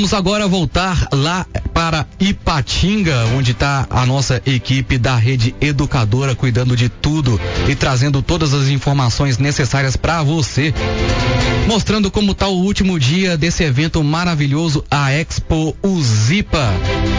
Vamos agora voltar lá para Ipatinga, onde está a nossa equipe da Rede Educadora cuidando de tudo e trazendo todas as informações necessárias para você, mostrando como está o último dia desse evento maravilhoso, a Expo Uzipa.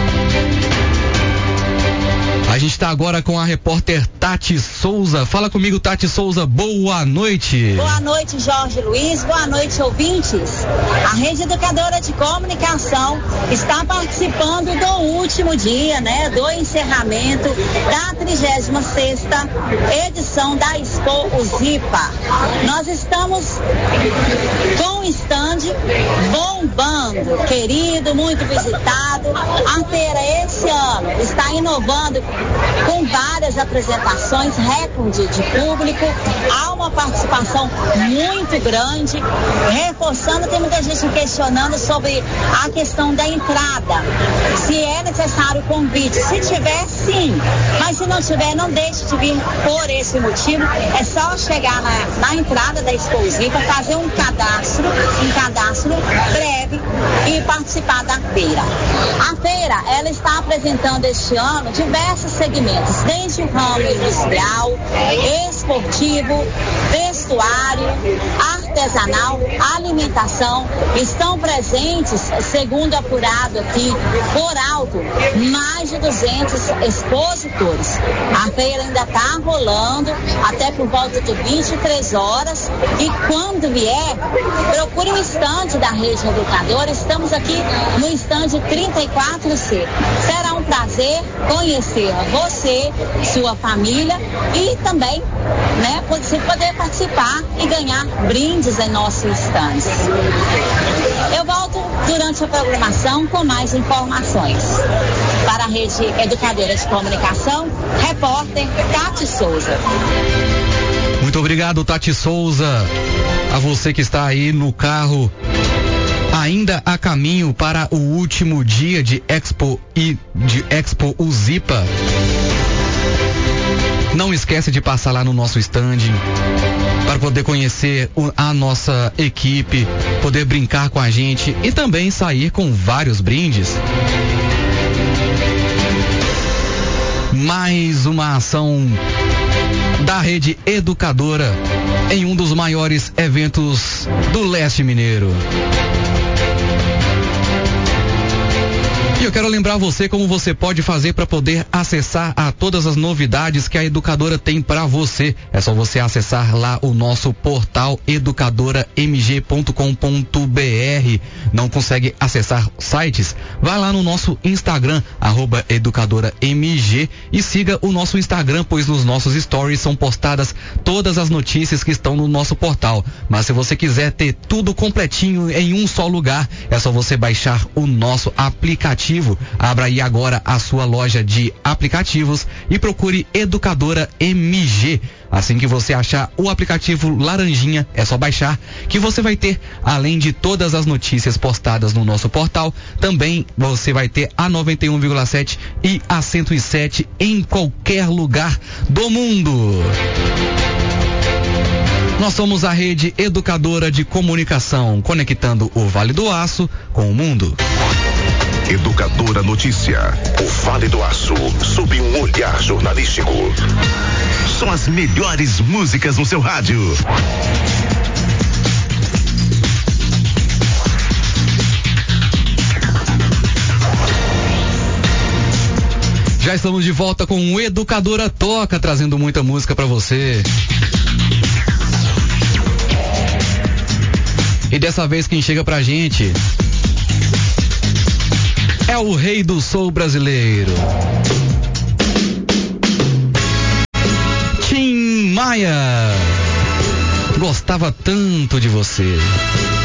A gente está agora com a repórter Tati Souza. Fala comigo, Tati Souza, boa noite. Boa noite, Jorge Luiz, boa noite, ouvintes. A Rede Educadora de Comunicação está participando do último dia, do encerramento da 36ª edição da Expo Uzipa. Nós estamos com o stand bombando, querido, muito visitado. A feira esse ano está inovando com várias apresentações, recorde de público, há uma participação muito grande, reforçando, tem muita gente questionando sobre a questão da entrada, se é necessário convite. Se tiver, sim, mas se não tiver, não deixe de vir por esse motivo. É só chegar na entrada da Expo Uzipa, fazer um cadastro breve e participar da feira. A feira, ela está apresentando este ano diversos segmentos, desde o ramo industrial, esportivo, vestuário, artesanal, alimentação. Estão presentes, segundo apurado aqui por alto, mais de 200 expositores. A feira ainda está rolando até por volta de 23 horas e quando vier, procure o estande da Rede Educadora. Estamos aqui no estande 34C. Será um prazer conhecer você, sua família e também, você poder participar e ganhar brindes em nossos estandes. Eu volto durante a programação com mais informações. Para a Rede Educadora de Comunicação, repórter Tati Souza. Muito obrigado, Tati Souza. A você que está aí no carro, ainda a caminho para o último dia de Expo Uzipa. Não esquece de passar lá no nosso stand para poder conhecer a nossa equipe, poder brincar com a gente e também sair com vários brindes. Mais uma ação da Rede Educadora em um dos maiores eventos do Leste Mineiro. E eu quero lembrar você como você pode fazer para poder acessar a todas as novidades que a Educadora tem para você. É só você acessar lá o nosso portal educadoramg.com.br. Não consegue acessar sites? Vai lá no nosso Instagram, @educadoramg, e siga o nosso Instagram, pois nos nossos stories são postadas todas as notícias que estão no nosso portal. Mas se você quiser ter tudo completinho em um só lugar, é só você baixar o nosso aplicativo. Abra aí agora a sua loja de aplicativos e procure Educadora MG. Assim que você achar o aplicativo laranjinha, é só baixar, que você vai ter, além de todas as notícias postadas no nosso portal, também você vai ter a 91,7 e a 107 em qualquer lugar do mundo. Nós somos a Rede Educadora de Comunicação, conectando o Vale do Aço com o mundo. Educadora Notícia. O Vale do Aço, sob um olhar jornalístico. São as melhores músicas no seu rádio. Já estamos de volta com o Educadora Toca, trazendo muita música pra você. E dessa vez quem chega pra gente é o rei do soul brasileiro, Tim Maia. Gostava tanto de você.